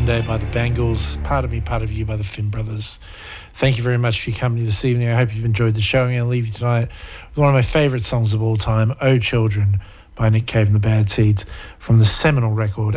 Sunday by the Bangles, Part of Me, Part of You by the Finn Brothers. Thank you very much for your company this evening. I hope you've enjoyed the show. I'm going to leave you tonight with one of my favourite songs of all time, Oh Children by Nick Cave and the Bad Seeds, from the seminal record